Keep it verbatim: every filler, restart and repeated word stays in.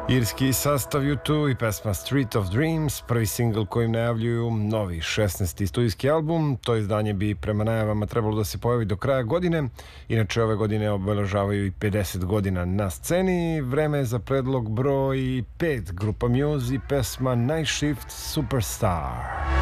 Irski sastav U dva i pesma Street of Dreams, prvi singl kojim najavljuju novi šesnaesti studijski album. To izdanje bi prema najavama trebalo da se pojavi do kraja godine. Inače, ove godine obeležavaju i pedeset godina na sceni. Vreme je za predlog broj pet, grupa Muse i pesma Night Shift Superstar.